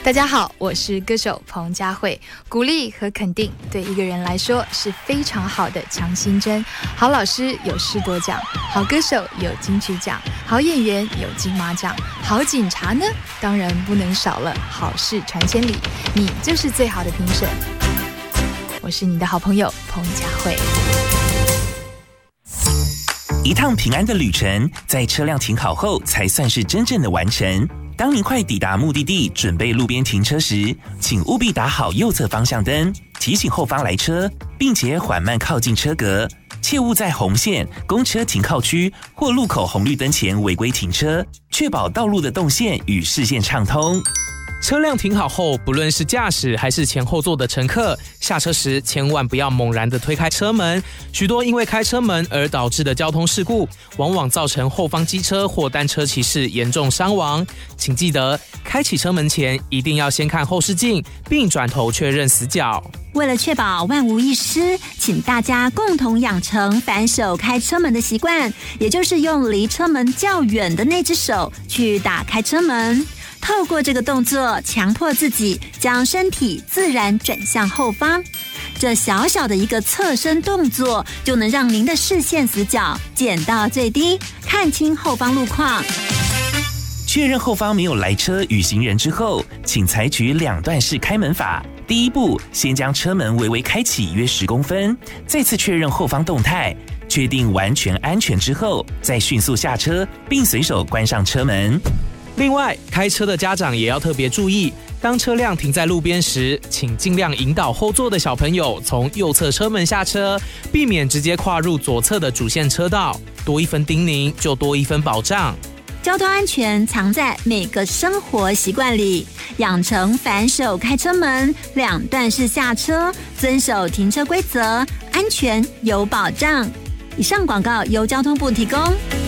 大家好，我是歌手彭佳慧。鼓励和肯定对一个人来说是非常好的强心针。好老师有师铎奖，好歌手有金曲奖，好演员有金马奖，好警察呢，当然不能少了好事传千里。你就是最好的评审。我是你的好朋友彭佳慧。 一趟平安的旅程，在车辆停好后才算是真正的完成。当您快抵达目的地，准备路边停车时，请务必打好右侧方向灯，提醒后方来车，并且缓慢靠近车格，切勿在红线、公车停靠区或路口红绿灯前违规停车，确保道路的动线与视线畅通。 车辆停好后，不论是驾驶还是前后座的乘客，下车时千万不要猛然的推开车门。许多因为开车门而导致的交通事故，往往造成后方机车或单车骑士严重伤亡。请记得，开启车门前一定要先看后视镜，并转头确认死角。 为了确保万无一失，请大家共同养成反手开车门的习惯，也就是用离车门较远的那只手去打开车门。透过这个动作，强迫自己将身体自然转向后方。这小小的一个侧身动作，就能让您的视线死角减到最低，看清后方路况。 确认后方没有来车与行人之后，请采取两段式开门法。第一步，先将车门微微开启约10公分，再次确认后方动态，确定完全安全之后，再迅速下车，并随手关上车门。 另外，开车的家长也要特别注意，当车辆停在路边时，请尽量引导后座的小朋友从右侧车门下车，避免直接跨入左侧的主线车道。多一分叮咛，就多一分保障。 交通安全藏在每个生活习惯里，养成反手开车门、两段式下车，遵守停车规则，安全有保障。以上广告由交通部提供。